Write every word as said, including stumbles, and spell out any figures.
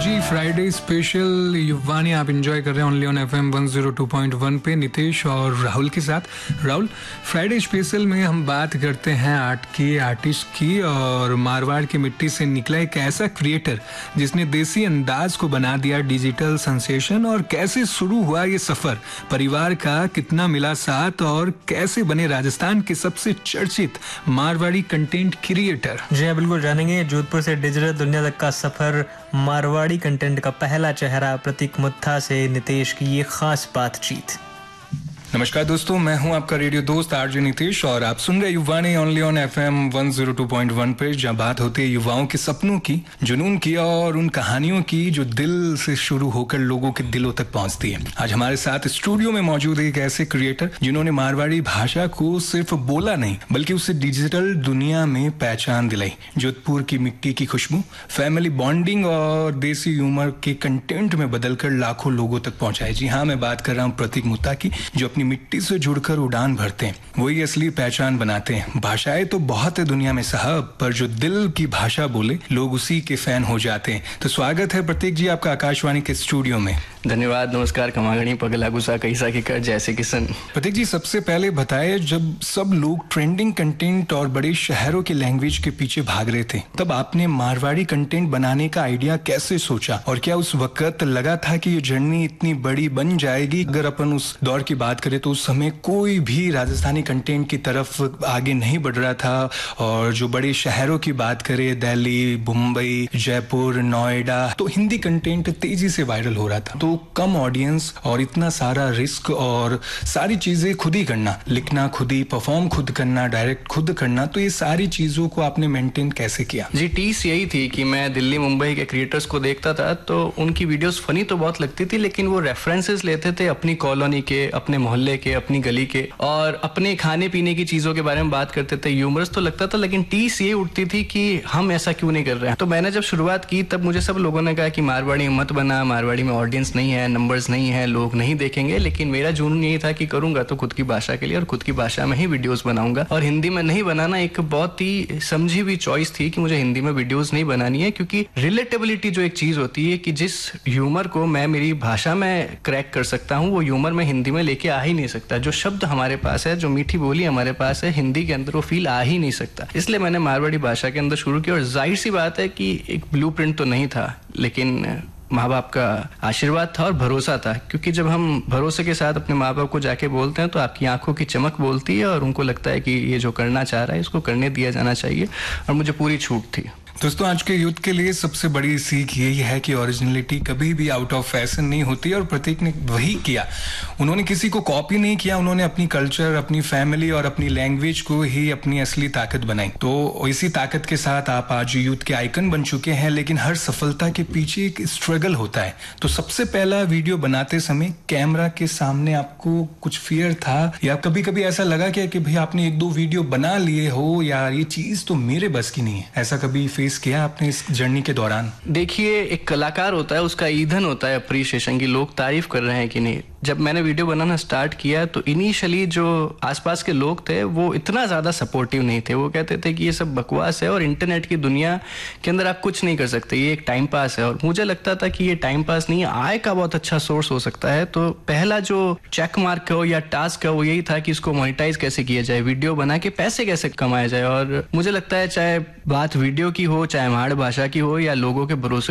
जी Friday special युवानी आप enjoy कर रहे हैं only on FM one zero two point one पे नितेश और राहुल के साथ। राहुल, फ्राइडे स्पेशल में हम बात करते हैं आर्ट की, आर्टिस्ट की, और मारवाड़ की मिट्टी से निकला एक ऐसा क्रिएटर जिसने देसी अंदाज को बना दिया डिजिटल सेंसेशन। और कैसे शुरू हुआ ये सफर, परिवार का कितना मिला साथ, और कैसे बने राजस्थान के सबसे चर्चित मारवाड़ी कंटेंट क्रिएटर। जी हाँ, बिल्कुल जानेंगे जोधपुर से डिजिटल दुनिया तक का सफर, मारवाड़ी कंटेंट का पहला चेहरा प्रतीक मुत्था से नितेश की ये खास बातचीत। नमस्कार दोस्तों, मैं हूं आपका रेडियो दोस्त आरजे नितेश और आप सुन रहे युवानी only on FM one zero two point one पे, जहां बात होती है युवाओं के सपनों की, जुनून की और उन कहानियों की जो दिल से शुरू होकर लोगों के दिलों तक पहुंचती है। आज हमारे साथ स्टूडियो में मौजूद है एक ऐसे क्रिएटर जिन्होंने मारवाड़ी भाषा को सिर्फ बोला नहीं बल्कि उसे डिजिटल दुनिया में पहचान दिलाई। जोधपुर की मिट्टी की खुशबू, फैमिली बॉन्डिंग और देसी ह्यूमर के कंटेंट में बदलकर लाखों लोगों तक पहुंचाए। जी हाँ, मैं बात कर रहा हूँ प्रतीक मुत्था की, जो अपनी मिट्टी से जुड़कर उड़ान भरते हैं, वही असली पहचान बनाते हैं। भाषाएं तो बहुत है दुनिया में साहब, पर जो दिल की भाषा बोले लोग उसी के फैन हो जाते हैं। तो स्वागत है प्रतीक जी आपका आकाशवाणी के स्टूडियो में। धन्यवाद, नमस्कार, खमागणी पगला गुस्सा कैसा की कर जैसे किसन। प्रतीक जी, सबसे पहले बताए, जब सब लोग ट्रेंडिंग कंटेंट और बड़े शहरों के लैंग्वेज के पीछे भाग रहे थे, तब आपने मारवाड़ी कंटेंट बनाने का आइडिया कैसे सोचा, और क्या उस वक्त लगा था कि ये जर्नी इतनी बड़ी बन जाएगी? अगर अपन उस दौर की बात करें तो उस समय कोई भी राजस्थानी कंटेंट की तरफ आगे नहीं बढ़ रहा था, और जो बड़े शहरों की बात करें, दिल्ली, मुंबई, जयपुर, नोएडा, तो हिंदी कंटेंट तेजी से वायरल हो रहा था। तो कम ऑडियंस और इतना सारा रिस्क और सारी चीजें खुद ही करना, लिखना खुद ही, परफॉर्म खुद करना, डायरेक्ट खुद करना, तो ये सारी चीजों को आपने मेंटेन कैसे किया? जी, टीस यही थी कि मैं दिल्ली मुंबई के क्रिएटर्स को देखता था तो उनकी वीडियोस फनी तो बहुत लगती थी, लेकिन वो रेफरेंसेस लेते थे अपनी कॉलोनी के, अपने मोहल्ले के, अपनी गली के, और अपने खाने पीने की चीजों के बारे में बात करते थे। ह्यूमरस तो लगता था, लेकिन टीस ये उठती थी कि हम ऐसा क्यों नहीं कर रहे हैं। तो मैंने जब शुरुआत की तब मुझे सब लोगों ने कहा कि मारवाड़ी मत बना, मारवाड़ी में ऑडियंस नहीं है, नंबर्स नहीं है, लोग नहीं देखेंगे। लेकिन मेरा जुनून यही था कि करूंगा तो खुद की भाषा के लिए और खुद की भाषा में ही वीडियोस बनाऊंगा। और हिंदी में नहीं बनाना एक बहुत ही समझी हुई चॉइस थी कि मुझे हिंदी में वीडियोस नहीं बनानी है, क्योंकि रिलेटेबिलिटी जो एक चीज होती है कि जिस ह्यूमर को मैं मेरी भाषा में क्रैक कर सकता हूँ, वो ह्यूमर मैं हिंदी में लेके आ ही नहीं सकता। जो शब्द हमारे पास है, जो मीठी बोली हमारे पास है, हिंदी के अंदर वो फील आ ही नहीं सकता। इसलिए मैंने मारवाड़ी भाषा के अंदर शुरू किया। और जाहिर सी बात है कि एक ब्लूप्रिंट तो नहीं था, लेकिन माँ बाप का आशीर्वाद था और भरोसा था। क्योंकि जब हम भरोसे के साथ अपने माँ बाप को जाके बोलते हैं तो आपकी आंखों की चमक बोलती है, और उनको लगता है कि ये जो करना चाह रहा है इसको करने दिया जाना चाहिए, और मुझे पूरी छूट थी। दोस्तों, आज के यूथ के लिए सबसे बड़ी सीख यही है कि ओरिजिनलिटी कभी भी आउट ऑफ फैशन नहीं होती, और प्रतीक ने वही किया। उन्होंने किसी को कॉपी नहीं किया, उन्होंने अपनी कल्चर, अपनी फैमिली और अपनी लैंग्वेज को ही अपनी असली ताकत बनाई। तो इसी ताकत के साथ आप आज यूथ के आइकन बन चुके हैं, लेकिन हर सफलता के पीछे एक स्ट्रगल होता है। तो सबसे पहला वीडियो बनाते समय कैमरा के सामने आपको कुछ फियर था, या कभी कभी ऐसा लगा क्या कि भाई आपने एक दो वीडियो बना लिए हो, यार ये चीज तो मेरे बस की नहीं है? ऐसा कभी फेस किया आपने इस जर्नी के दौरान? देखिए, एक कलाकार होता है, उसका ईंधन होता है अप्रिशिएशन की, लोग तारीफ कर रहे हैं कि नहीं। जब मैंने वीडियो बनाना स्टार्ट किया तो इनिशियली जो आसपास के लोग थे वो इतना ज़्यादा सपोर्टिव नहीं थे। वो कहते थे कि ये सब बकवास है और इंटरनेट की दुनिया के अंदर आप कुछ नहीं कर सकते, ये एक टाइम पास है। और मुझे लगता था कि ये टाइम पास नहीं है, आय का बहुत अच्छा सोर्स हो सकता है। तो पहला जो चेक मार्क हो या टास्क है वो यही था कि इसको मोनेटाइज कैसे किया जाए, वीडियो बना के पैसे कैसे कमाया जाए। और मुझे लगता है चाहे बात वीडियो की हो, चाहे माड़ भाषा की हो, या लोगों के भरोसे